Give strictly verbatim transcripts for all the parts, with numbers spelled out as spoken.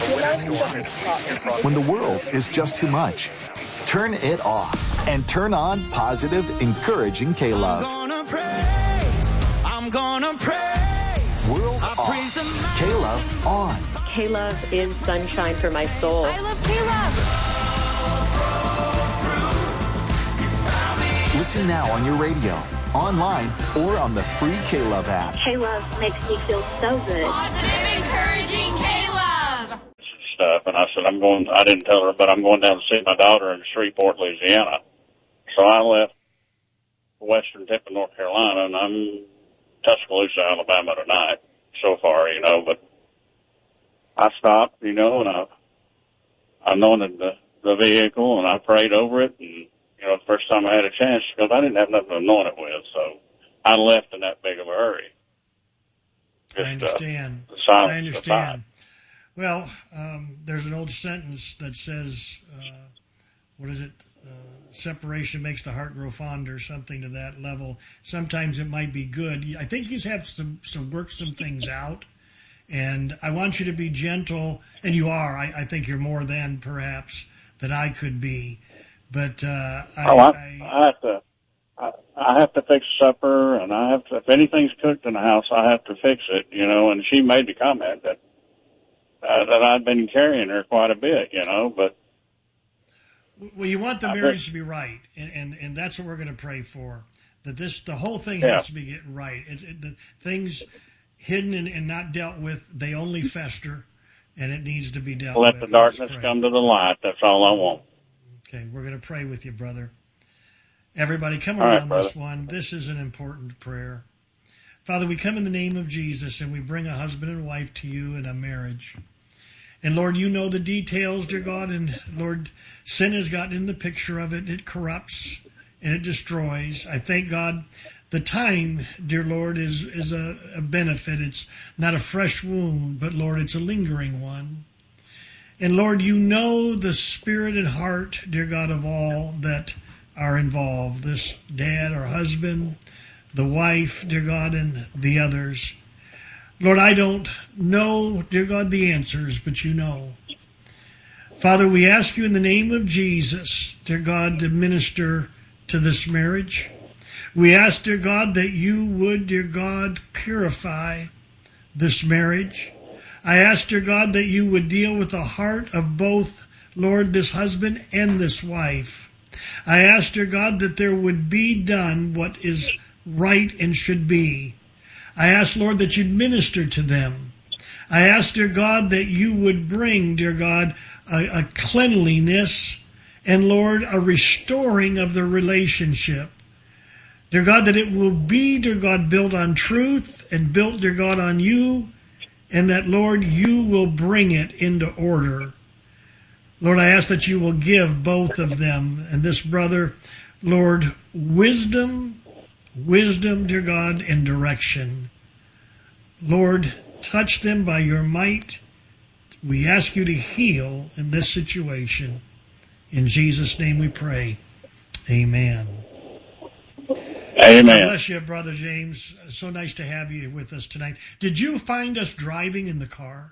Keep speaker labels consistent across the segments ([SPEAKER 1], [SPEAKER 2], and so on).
[SPEAKER 1] When the world is just too much, turn it off and turn on positive, encouraging K-Love.
[SPEAKER 2] I'm gonna praise, I'm gonna praise.
[SPEAKER 1] World off, K-Love on.
[SPEAKER 3] K-Love is sunshine for my soul.
[SPEAKER 4] I love K-Love.
[SPEAKER 1] Listen now on your radio, online, or on the free K-Love app.
[SPEAKER 5] K-Love makes me feel so good.
[SPEAKER 4] Positive, encouraging K-Love.
[SPEAKER 6] Stuff, and I said, I'm going, I didn't tell her, but I'm going down to see my daughter in Shreveport, Louisiana. So I left the western tip of North Carolina, and I'm Tuscaloosa, Alabama tonight, so far, you know, but I stopped, you know, and I, I anointed the, the vehicle, and I prayed over it, and, you know, the first time I had a chance, because I didn't have nothing to anoint it with, so I left in that big of a hurry. Just,
[SPEAKER 7] I understand.
[SPEAKER 6] Uh,
[SPEAKER 7] I understand. Well, um, there's an old sentence that says, uh, what is it? Uh, separation makes the heart grow fonder, something to that level. Sometimes it might be good. I think you have to, to work some things out. And I want you to be gentle, and you are. I, I think you're more than, perhaps, than I could be. But uh, I,
[SPEAKER 6] oh, I,
[SPEAKER 7] I,
[SPEAKER 6] I have to, I, I have to fix supper, and I have to. If anything's cooked in the house, I have to fix it. You know. And she made the comment that uh, that I'd been carrying her quite a bit. You know, but
[SPEAKER 7] well, you want the
[SPEAKER 6] I
[SPEAKER 7] marriage
[SPEAKER 6] think,
[SPEAKER 7] to be right, and, and and that's what we're going to pray for. That this, the whole thing
[SPEAKER 6] yeah.
[SPEAKER 7] has to be getting right. It, it, the things hidden and, and not dealt with, they only fester, and it needs to be dealt
[SPEAKER 6] let
[SPEAKER 7] with.
[SPEAKER 6] Let the darkness come to the light. That's all I want.
[SPEAKER 7] Okay, we're going to pray with you, brother. Everybody, come
[SPEAKER 6] all
[SPEAKER 7] around
[SPEAKER 6] right,
[SPEAKER 7] this one. This is an important prayer. Father, we come in the name of Jesus, and we bring a husband and wife to you in a marriage. And, Lord, you know the details, dear God, and, Lord, sin has gotten in the picture of it. It corrupts and it destroys. I thank God the time, dear Lord, is, is a, a benefit. It's not a fresh wound, but, Lord, it's a lingering one. And, Lord, you know the spirit and heart, dear God, of all that are involved. This dad or husband, the wife, dear God, and the others. Lord, I don't know, dear God, the answers, but you know. Father, we ask you in the name of Jesus, dear God, to minister to this marriage. We ask, dear God, that you would, dear God, purify this marriage. I ask, dear God, that you would deal with the heart of both, Lord, this husband and this wife. I ask, dear God, that there would be done what is right and should be. I ask, Lord, that you'd minister to them. I ask, dear God, that you would bring, dear God, a, a cleanliness and, Lord, a restoring of the relationship. Dear God, that it will be, dear God, built on truth and built, dear God, on you, and that, Lord, you will bring it into order. Lord, I ask that you will give both of them and this brother, Lord, wisdom, wisdom, dear God, and direction. Lord, touch them by your might. We ask you to heal in this situation. In Jesus' name we pray. Amen.
[SPEAKER 6] Amen.
[SPEAKER 7] God bless you, Brother James. So nice to have you with us tonight. Did you find us driving in the car?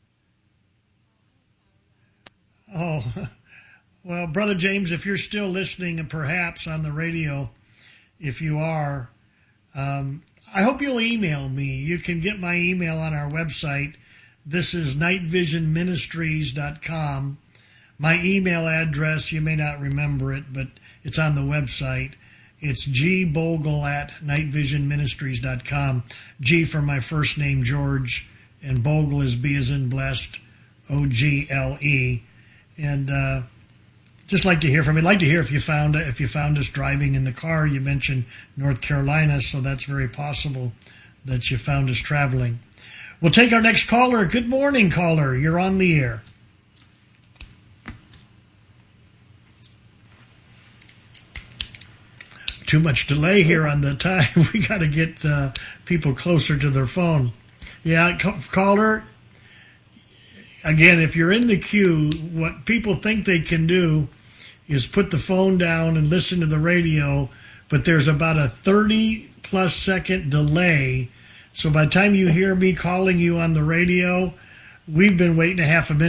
[SPEAKER 7] Oh, well, Brother James, if you're still listening and perhaps on the radio, if you are, um, I hope you'll email me. You can get my email on our website. This is night vision ministries dot com. My email address, you may not remember it, but it's on the website. It's gbogle at night vision ministries dot com. G for my first name, George, and Bogle is B as in blessed, O G L E. And uh, just like to hear from you. I'd like to hear if you found if you found us driving in the car. You mentioned North Carolina, so that's very possible that you found us traveling. We'll take our next caller. Good morning, caller. You're on the air. Too much delay here on the time. We got to get uh, people closer to their phone. Yeah, caller. Again, if you're in the queue, what people think they can do is put the phone down and listen to the radio, but there's about a thirty plus second delay. So by the time you hear me calling you on the radio, we've been waiting a half a minute.